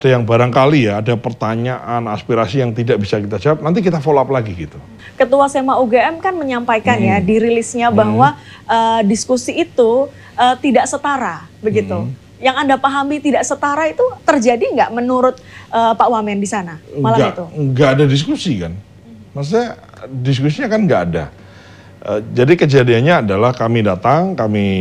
Ada yang barangkali ya, ada pertanyaan, aspirasi yang tidak bisa kita jawab, nanti kita follow up lagi gitu. Ketua SEMA UGM kan menyampaikan ya di rilisnya bahwa diskusi itu tidak setara, begitu. Yang Anda pahami tidak setara itu terjadi nggak menurut Pak Wamen di sana malam itu? Nggak ada diskusi kan. Maksudnya diskusinya kan nggak ada. Jadi kejadiannya adalah kami datang,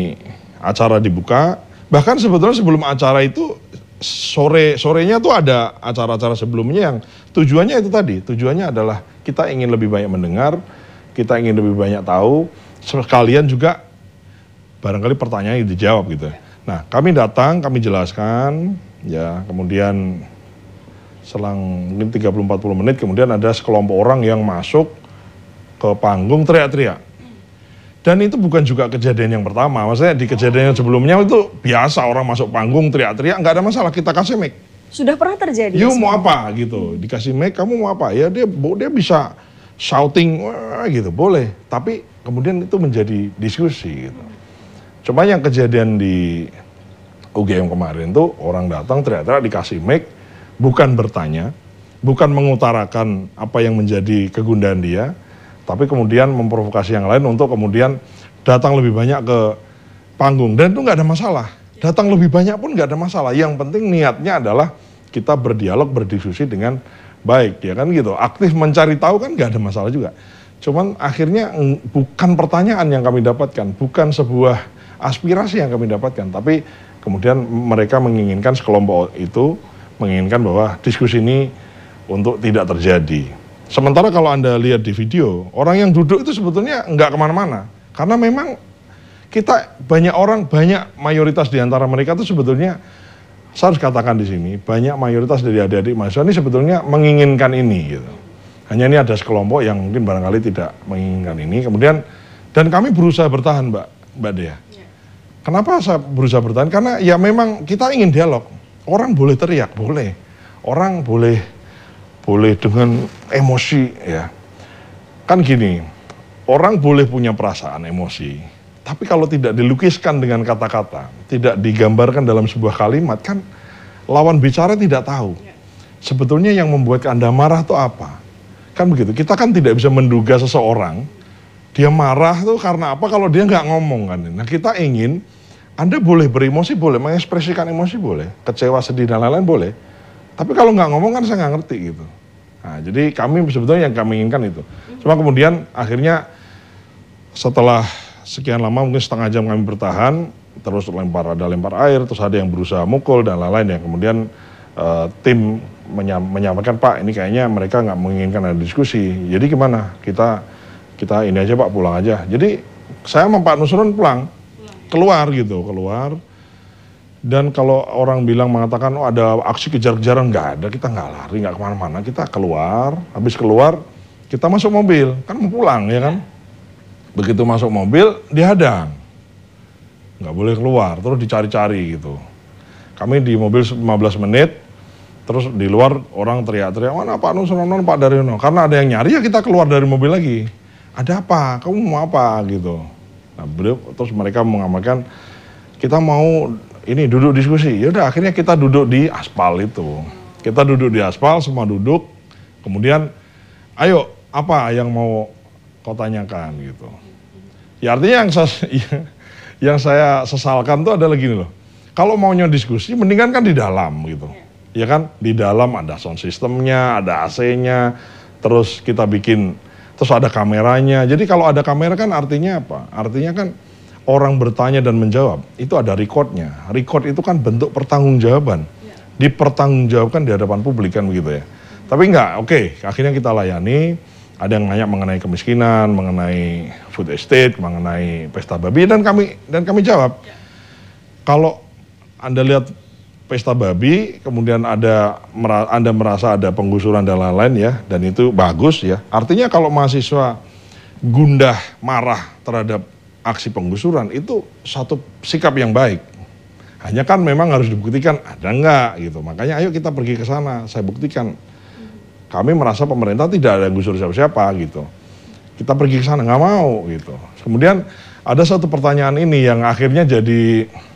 acara dibuka. Bahkan sebetulnya sebelum acara itu sorenya tuh ada acara-acara sebelumnya yang tujuannya itu tadi. Tujuannya adalah kita ingin lebih banyak mendengar, kita ingin lebih banyak tahu, sekalian juga barangkali pertanyaan dijawab gitu. Nah, kami datang, kami jelaskan, ya, kemudian selang mungkin 30-40 menit kemudian ada sekelompok orang yang masuk ke panggung teriak-teriak. Dan itu bukan juga kejadian yang pertama, maksudnya di kejadian yang sebelumnya itu biasa orang masuk panggung teriak-teriak, nggak ada masalah, kita kasih mic. Sudah pernah terjadi? Yuk mau apa gitu, dikasih mic, kamu mau apa? Ya dia bisa shouting, wah, gitu, boleh. Tapi kemudian itu menjadi diskusi gitu. Cuma yang kejadian di UGM kemarin tuh orang datang teriak-teriak dikasih mic, bukan bertanya, bukan mengutarakan apa yang menjadi kegundahan dia, tapi kemudian memprovokasi yang lain untuk kemudian datang lebih banyak ke panggung. Dan itu nggak ada masalah. Datang lebih banyak pun nggak ada masalah. Yang penting niatnya adalah kita berdialog, berdiskusi dengan baik, ya kan gitu. Aktif mencari tahu kan nggak ada masalah juga. Cuman akhirnya bukan pertanyaan yang kami dapatkan, bukan sebuah aspirasi yang kami dapatkan, tapi kemudian mereka menginginkan sekelompok itu menginginkan bahwa diskusi ini untuk tidak terjadi. Sementara kalau Anda lihat di video, orang yang duduk itu sebetulnya nggak kemana-mana. Karena memang kita banyak mayoritas di antara mereka itu sebetulnya, saya harus katakan di sini, banyak mayoritas dari adik-adik mahasiswa ini sebetulnya menginginkan ini gitu. Hanya ini ada sekelompok yang mungkin barangkali tidak menginginkan ini. Kemudian, dan kami berusaha bertahan Mbak Dea. Kenapa saya berusaha bertahan? Karena ya memang kita ingin dialog. Orang boleh teriak, boleh. Orang boleh dengan emosi ya. Kan gini, orang boleh punya perasaan emosi, tapi kalau tidak dilukiskan dengan kata-kata, tidak digambarkan dalam sebuah kalimat, kan lawan bicara tidak tahu. Sebetulnya yang membuat Anda marah itu apa? Kan begitu, kita kan tidak bisa menduga seseorang, dia marah tuh karena apa kalau dia nggak ngomong kan. Nah kita ingin, Anda boleh beremosi, boleh mengekspresikan emosi, boleh, kecewa, sedih dan lain-lain boleh. Tapi kalau nggak ngomong kan saya nggak ngerti gitu. Nah, jadi kami sebetulnya yang kami inginkan itu. Cuma kemudian akhirnya setelah sekian lama mungkin setengah jam kami bertahan, terus ada lempar air, terus ada yang berusaha mukul dan lain-lain ya. Kemudian tim menyampaikan, Pak ini kayaknya mereka nggak menginginkan ada diskusi. Jadi gimana? Kita ini aja Pak, pulang aja. Jadi saya sama Pak Nusron keluar. Dan kalau orang mengatakan oh ada aksi kejar-kejaran, nggak ada, kita nggak lari, nggak kemana-mana, kita keluar, habis keluar kita masuk mobil, kan mau pulang ya kan. Begitu masuk mobil dihadang, nggak boleh keluar, terus dicari-cari gitu. Kami di mobil 15 menit, terus di luar orang teriak-teriak, mana Pak Nusron, Pak Daryono, karena ada yang nyari ya kita keluar dari mobil lagi. Ada apa? Kamu mau apa gitu? Nah, terus mereka mengamalkan kita mau ini duduk diskusi. Ya udah akhirnya kita duduk di aspal itu. Kita duduk di aspal, semua duduk. Kemudian ayo apa yang mau kau tanyakan gitu. Ya artinya yang saya sesalkan tuh adalah gini loh. Kalau maunya diskusi mendingan kan di dalam gitu. Ya kan di dalam ada sound systemnya, ada AC-nya. Terus kita bikin, terus ada kameranya. Jadi kalau ada kamera kan artinya apa? Artinya kan orang bertanya dan menjawab, itu ada recordnya. Record itu kan bentuk pertanggungjawaban. Dipertanggungjawabkan di hadapan publik kan begitu ya. Tapi enggak, oke, akhirnya kita layani. Ada yang nanya mengenai kemiskinan, mengenai food estate, mengenai pesta babi, dan kami jawab. Kalau Anda lihat pesta babi, kemudian Anda merasa ada penggusuran dan lain-lain ya, dan itu bagus ya. Artinya kalau mahasiswa gundah, marah terhadap aksi penggusuran itu satu sikap yang baik. Hanya kan memang harus dibuktikan ada enggak gitu. Makanya ayo kita pergi ke sana, saya buktikan. Kami merasa pemerintah tidak ada yang gusur siapa-siapa gitu. Kita pergi ke sana, nggak mau gitu. Kemudian ada satu pertanyaan ini yang akhirnya jadi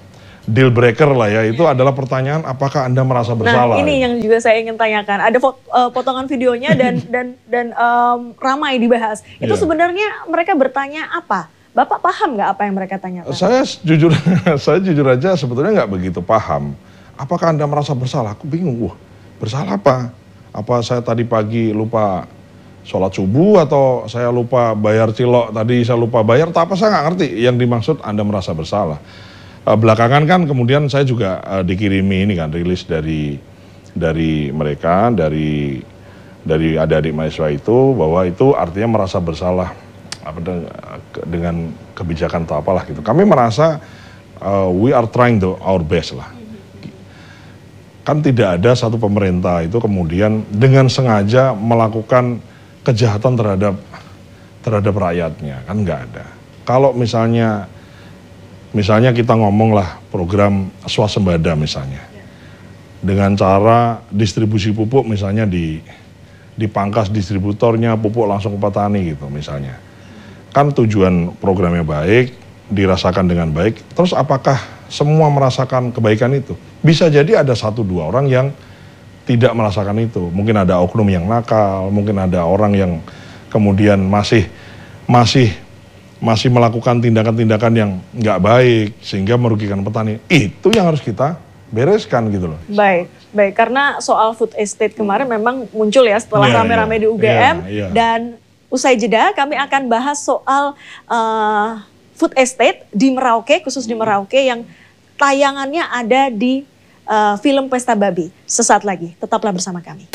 deal breaker lah ya, itu adalah pertanyaan apakah Anda merasa bersalah. Nah, ini yang juga saya ingin tanyakan. Ada potongan videonya dan ramai dibahas. Itu sebenarnya mereka bertanya apa? Bapak paham nggak apa yang mereka tanyakan? Saya jujur aja sebetulnya nggak begitu paham. Apakah Anda merasa bersalah? Aku bingung. Wah, bersalah apa? Apa saya tadi pagi lupa sholat subuh, atau saya lupa bayar cilok tadi, saya lupa bayar, atau apa, saya nggak ngerti yang dimaksud Anda merasa bersalah. Belakangan kan kemudian saya juga dikirimi ini kan rilis dari mereka, dari adik-adik mahasiswa itu, bahwa itu artinya merasa bersalah dengan kebijakan atau apalah gitu. Kami merasa we are trying our best lah. Kan tidak ada satu pemerintah itu kemudian dengan sengaja melakukan kejahatan terhadap rakyatnya, kan nggak ada. Kalau misalnya kita ngomong lah program swasembada misalnya, dengan cara distribusi pupuk misalnya dipangkas distributornya, pupuk langsung ke petani gitu misalnya. Kan tujuan programnya baik, dirasakan dengan baik, terus apakah semua merasakan kebaikan itu? Bisa jadi ada 1-2 orang yang tidak merasakan itu. Mungkin ada oknum yang nakal, mungkin ada orang yang kemudian masih melakukan tindakan-tindakan yang nggak baik sehingga merugikan petani. Itu yang harus kita bereskan gitu loh. Baik. Karena soal food estate kemarin memang muncul ya setelah rame-rame di UGM. Dan usai jeda kami akan bahas soal food estate di Merauke, khusus di Merauke yang tayangannya ada di film Pesta Babi. Sesaat lagi, tetaplah bersama kami.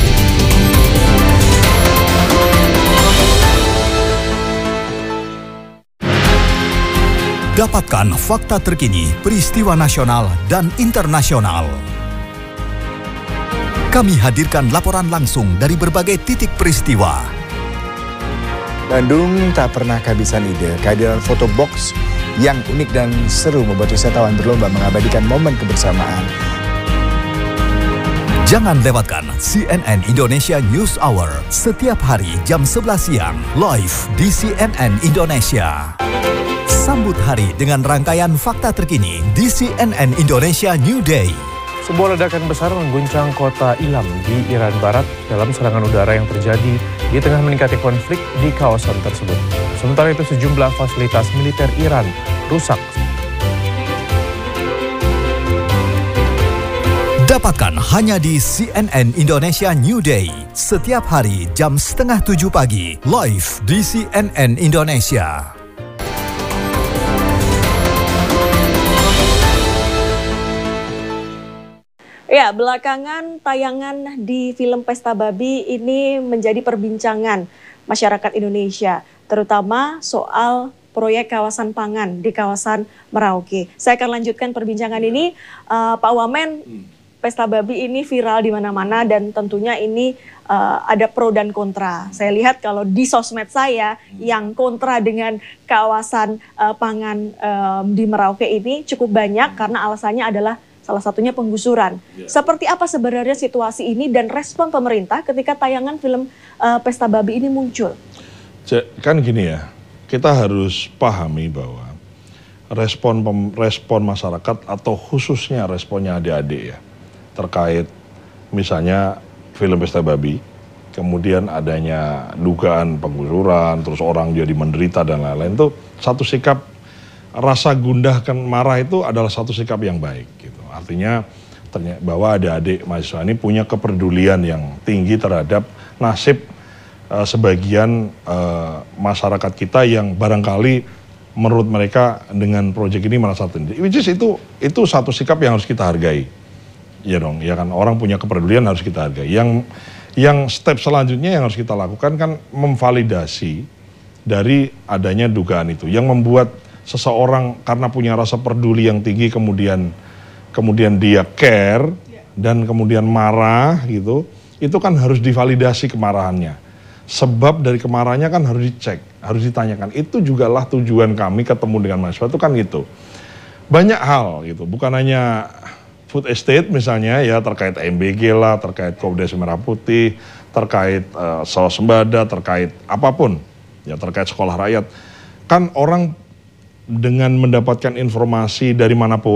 Dapatkan fakta terkini peristiwa nasional dan internasional. Kami hadirkan laporan langsung dari berbagai titik peristiwa. Bandung tak pernah kehabisan ide. Kehadiran foto box yang unik dan seru membuat wisatawan berlomba mengabadikan momen kebersamaan. Jangan lewatkan CNN Indonesia News Hour setiap hari jam 11 siang live di CNN Indonesia. Sambut hari dengan rangkaian fakta terkini di CNN Indonesia New Day. Sebuah ledakan besar mengguncang kota Ilam di Iran Barat dalam serangan udara yang terjadi di tengah meningkatnya konflik di kawasan tersebut. Sementara itu sejumlah fasilitas militer Iran rusak. Dapatkan hanya di CNN Indonesia New Day setiap hari jam 6:30 pagi live di CNN Indonesia. Ya, belakangan tayangan di film Pesta Babi ini menjadi perbincangan masyarakat Indonesia, terutama soal proyek kawasan pangan di kawasan Merauke. Saya akan lanjutkan perbincangan ini, Pak Wamen. Pesta Babi ini viral di mana-mana dan tentunya ini ada pro dan kontra. Saya lihat kalau di sosmed saya yang kontra dengan kawasan pangan di Merauke ini cukup banyak karena alasannya adalah salah satunya penggusuran. Seperti apa sebenarnya situasi ini dan respon pemerintah ketika tayangan film Pesta Babi ini muncul? Kan gini ya, kita harus pahami bahwa respon masyarakat atau khususnya responnya adik-adik ya, terkait misalnya film Pesta Babi, kemudian adanya dugaan penggusuran, terus orang jadi menderita dan lain-lain, itu satu sikap rasa gundah dan marah itu adalah satu sikap yang baik gitu. Artinya bahwa adik-adik mahasiswa ini punya kepedulian yang tinggi terhadap nasib sebagian masyarakat kita yang barangkali menurut mereka dengan proyek ini merasa tertindas. Which is itu satu sikap yang harus kita hargai. Ya dong, ya kan, orang punya kepedulian harus kita hargai. Yang step selanjutnya yang harus kita lakukan kan memvalidasi dari adanya dugaan itu, yang membuat seseorang karena punya rasa peduli yang tinggi kemudian dia care dan kemudian marah gitu, itu kan harus divalidasi kemarahannya. Sebab dari kemarahannya kan harus dicek, harus ditanyakan. Itu jugalah tujuan kami ketemu dengan mahasiswa itu kan gitu. Banyak hal gitu, bukan hanya food estate misalnya ya, terkait MBG lah, terkait Kopdes Merah Putih, terkait swasembada, terkait apapun ya, terkait sekolah rakyat. Kan orang dengan mendapatkan informasi dari manapun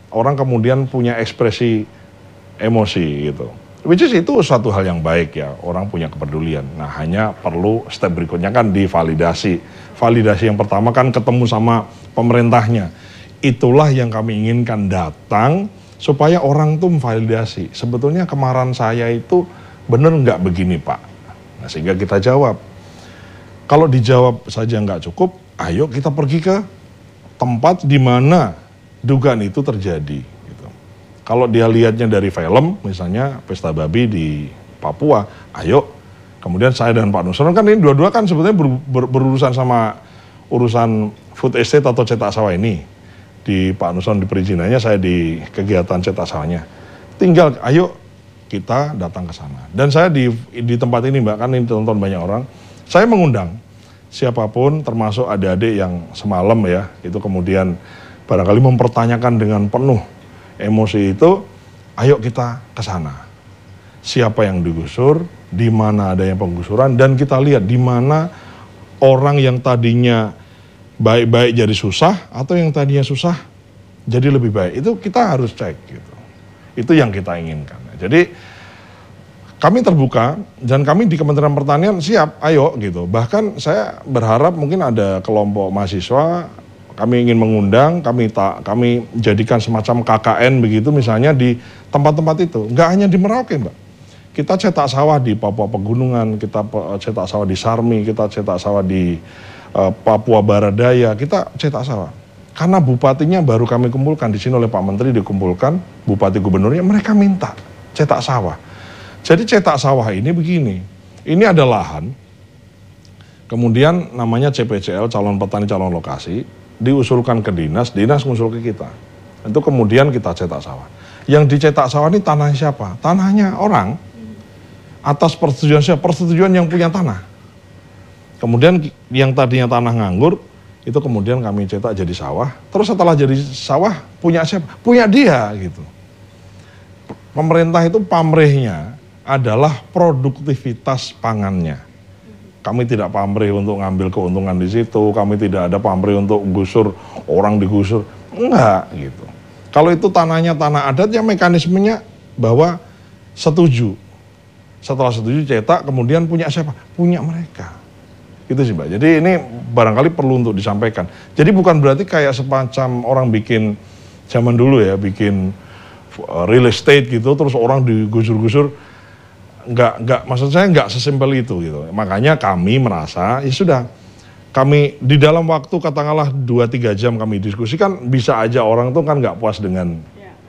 orang kemudian punya ekspresi emosi gitu. Which is itu suatu hal yang baik ya, orang punya kepedulian. Nah hanya perlu step berikutnya kan divalidasi. Validasi yang pertama kan ketemu sama pemerintahnya. Itulah yang kami inginkan, datang supaya orang tuh memvalidasi. Sebetulnya kemarahan saya itu benar nggak begini Pak? Nah, sehingga kita jawab. Kalau dijawab saja nggak cukup, ayo kita pergi ke tempat di mana dugaan itu terjadi. Kalau dia lihatnya dari film, misalnya pesta babi di Papua, ayo. Kemudian saya dan Pak Nusron kan ini dua-dua kan sebetulnya berurusan sama urusan food estate atau cetak sawah ini. Di Pak Nusron di perizinannya, saya di kegiatan cetak sawahnya. Tinggal, ayo kita datang ke sana. Dan saya di tempat ini Mbak, kan ini ditonton banyak orang, saya mengundang siapapun termasuk adik-adik yang semalam ya, itu kemudian barangkali mempertanyakan dengan penuh emosi itu, ayo kita ke sana. Siapa yang digusur, di mana adanya penggusuran, dan kita lihat di mana orang yang tadinya baik-baik jadi susah, atau yang tadinya susah jadi lebih baik. Itu kita harus cek gitu. Itu yang kita inginkan. Jadi kami terbuka, dan kami di Kementerian Pertanian siap, ayo gitu. Bahkan saya berharap mungkin ada kelompok mahasiswa, kami ingin mengundang, kami jadikan semacam KKN begitu misalnya di tempat-tempat itu. Nggak hanya di Merauke Mbak. Kita cetak sawah di Papua Pegunungan, kita cetak sawah di Sarmi, kita cetak sawah di Papua Barat Daya, kita cetak sawah. Karena bupatinya baru kami kumpulkan, di sini oleh Pak Menteri dikumpulkan, bupati gubernurnya, mereka minta cetak sawah. Jadi cetak sawah ini begini, ini ada lahan, kemudian namanya CPCL, calon petani calon lokasi, diusulkan ke dinas ngusul ke kita. Itu kemudian kita cetak sawah. Yang dicetak sawah ini tanahnya siapa? Tanahnya orang. Atas persetujuan siapa? Persetujuan yang punya tanah. Kemudian yang tadinya tanah nganggur, itu kemudian kami cetak jadi sawah. Terus setelah jadi sawah, punya siapa? Punya dia gitu. Pemerintah itu pamrihnya adalah produktivitas pangannya. Kami tidak pamrih untuk ngambil keuntungan di situ, kami tidak ada pamrih untuk gusur, orang digusur, enggak gitu. Kalau itu tanahnya tanah adat, ya mekanismenya bahwa setuju. Setelah setuju cetak, kemudian punya siapa? Punya mereka. Gitu sih Mbak. Jadi ini barangkali perlu untuk disampaikan. Jadi bukan berarti kayak semacam orang bikin, zaman dulu ya, bikin real estate gitu, terus orang digusur-gusur. Enggak, maksud saya enggak sesimpel itu gitu. Makanya kami merasa, ya sudah, kami di dalam waktu katakanlah 2-3 jam kami diskusikan, bisa aja orang tuh kan enggak puas dengan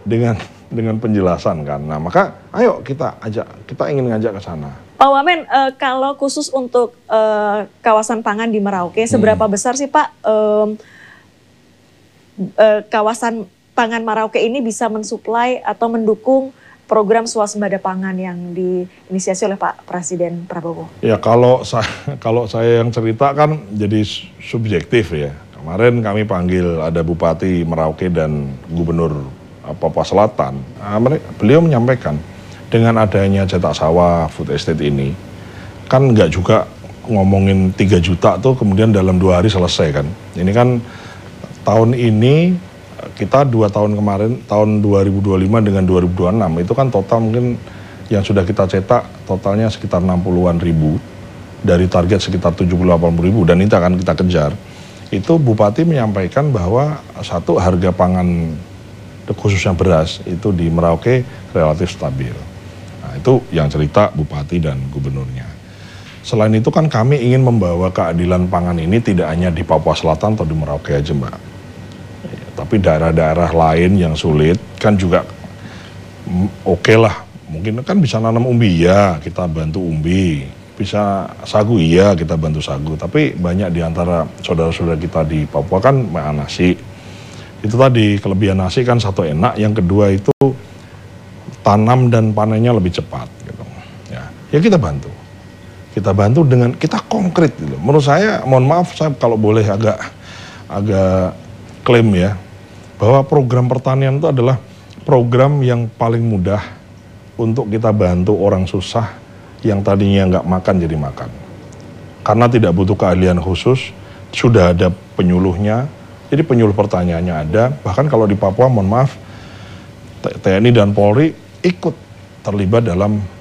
penjelasan kan. Nah maka ayo kita ingin ngajak ke sana. Pak Wamen, kalau khusus untuk kawasan pangan di Merauke, seberapa besar sih Pak kawasan pangan Merauke ini bisa mensuplai atau mendukung program swasembada pangan yang diinisiasi oleh Pak Presiden Prabowo? Ya kalau saya yang cerita kan jadi subjektif ya. Kemarin kami panggil ada Bupati Merauke dan Gubernur Papua Selatan. Beliau menyampaikan dengan adanya cetak sawah food estate ini, kan nggak juga ngomongin 3 juta tuh kemudian dalam 2 hari selesai kan. Ini kan tahun ini kita 2 tahun kemarin, tahun 2025 dengan 2026, itu kan total mungkin yang sudah kita cetak totalnya sekitar 60-an ribu, dari target sekitar 70-80 ribu, dan itu akan kita kejar. Itu Bupati menyampaikan bahwa satu, harga pangan khususnya beras itu di Merauke relatif stabil. Nah itu yang cerita Bupati dan Gubernurnya. Selain itu kan kami ingin membawa keadilan pangan ini tidak hanya di Papua Selatan atau di Merauke aja Mbak. Tapi daerah-daerah lain yang sulit kan juga oke lah. Mungkin kan bisa nanam umbi, ya kita bantu umbi. Bisa sagu, iya kita bantu sagu. Tapi banyak di antara saudara-saudara kita di Papua kan makan nasi. Itu tadi, kelebihan nasi kan satu enak, yang kedua itu tanam dan panennya lebih cepat. Gitu. Ya kita bantu. Kita bantu dengan, kita konkret gitu. Menurut saya, mohon maaf saya kalau boleh agak klaim ya, bahwa program pertanian itu adalah program yang paling mudah untuk kita bantu orang susah yang tadinya nggak makan jadi makan. Karena tidak butuh keahlian khusus, sudah ada penyuluhnya, jadi penyuluh pertaniannya ada. Bahkan kalau di Papua, mohon maaf, TNI dan Polri ikut terlibat dalam